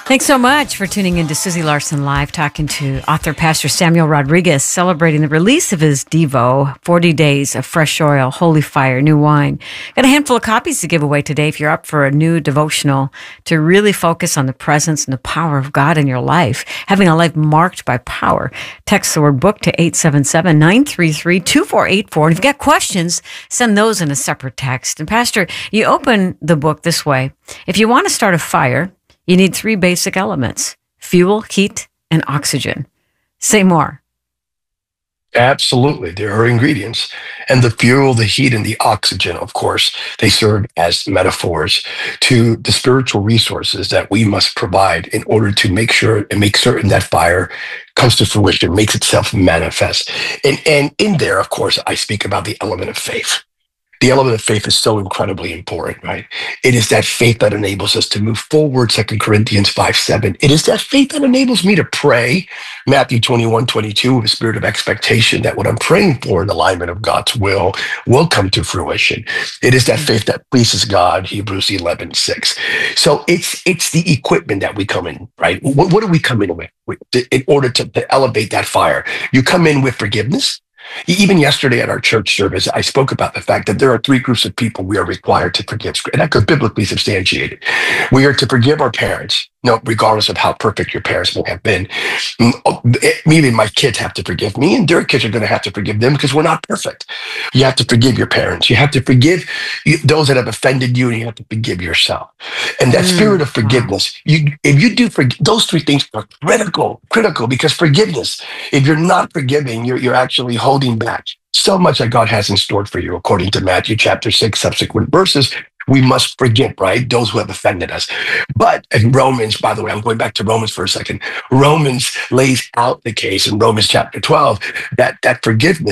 Thanks so much for tuning in to Susie Larson Live, talking to author Pastor Samuel Rodriguez, celebrating the release of his Devo, 40 Days of Fresh Oil, Holy Fire, New Wine. Got a handful of copies to give away today if you're up for a new devotional to really focus on the presence and the power of God in your life, having a life marked by power. Text the word book to 877-933-2484. And if you've got questions, send those in a separate text. And Pastor, you open the book this way. If you want to start a fire, you need three basic elements: fuel, heat, and oxygen. Say more. Absolutely. There are ingredients. And the fuel, the heat, and the oxygen, of course, they serve as metaphors to the spiritual resources that we must provide in order to make sure and make certain that fire comes to fruition, makes itself manifest. And in there, of course, I speak about the element of faith. The element of faith is so incredibly important, right? It is that faith that enables us to move forward, 2 Corinthians 5:7. It is that faith that enables me to pray, Matthew 21:22, with a spirit of expectation that what I'm praying for in alignment of God's will come to fruition. It is that faith that pleases God, Hebrews 11:6. So it's the equipment that we come in, right? What do we come in with in order to elevate that fire? You come in with forgiveness. Even yesterday at our church service, I spoke about the fact that there are three groups of people we are required to forgive, and that could biblically substantiate it. We are to forgive our parents, regardless of how perfect your parents may have been. Even my kids have to forgive me, and their kids are going to have to forgive them because we're not perfect. You have to forgive your parents. You have to forgive those that have offended you, and you have to forgive yourself. And that spirit of forgiveness, if you do those three things are critical because forgiveness, if you're not forgiving, you're actually holding back so much that God has in store for you, according to Matthew chapter 6, subsequent verses. We must forgive, right? Those who have offended us. But in Romans, by the way, I'm going back to Romans for a second. Romans lays out the case in Romans chapter 12 that forgiveness